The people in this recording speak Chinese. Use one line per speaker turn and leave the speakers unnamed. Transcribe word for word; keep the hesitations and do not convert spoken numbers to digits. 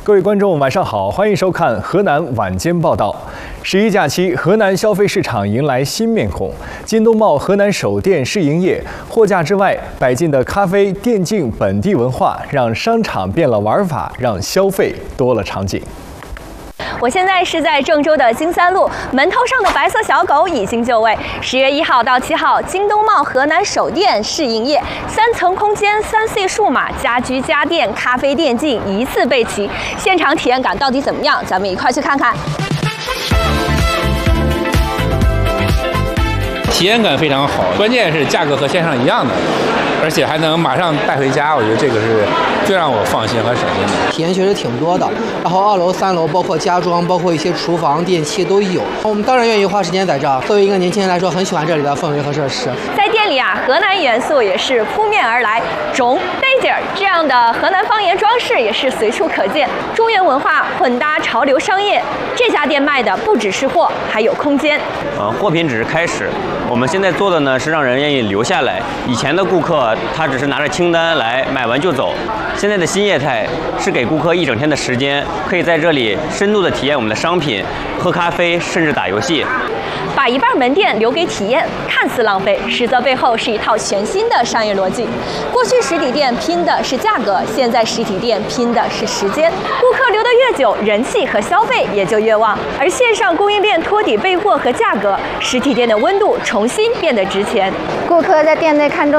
各位观众，晚上好，欢迎收看河南晚间报道。十一假期，河南消费市场迎来新面孔。京东茂河南首店试营业，货架之外摆进的咖啡、电竞、本地文化，让商场变了玩法，让消费多了场景。
我现在是在郑州的金三路，门头上的白色小狗已经就位。十月一号到七号，京东茂河南首店试营业，三层空间、三 C 数码、家居家电、咖啡电竞一次备齐。现场体验感到底怎么样？咱们一块去看看。
体验感非常好，关键是价格和线上一样的，而且还能马上带回家，我觉得这个是最让我放心和省心的。
体验确实挺多的，然后二楼、三楼包括家装，包括一些厨房、电器都有。我们当然愿意花时间在这儿。作为一个年轻人来说，很喜欢这里的氛围和设施。
在店里啊，河南元素也是扑面而来，种、背景这样的河南方言装饰也是随处可见。中原文化混搭潮流商业，这家店卖的不只是货，还有空间。
呃，货品只是开始。 我们现在做的呢是让人愿意留下来。以前的顾客他只是拿着清单来买完就走，现在的新业态是给顾客一整天的时间，可以在这里深度的体验我们的商品，喝咖啡，甚至打游戏。
把一半门店留给体验，看似浪费，实则背后是一套全新的商业逻辑。过去实体店拼的是价格，现在实体店拼的是时间。顾客留得越久，人气和消费也就越旺。而线上供应链托底备货和价格，实体店的温度重新变得值钱。
顾客在店内看中